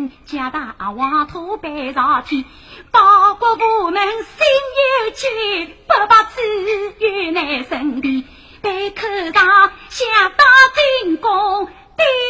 人，家大王土背朝天，报国部门心有惧，不把子玉乃身边，背口上想到进宫。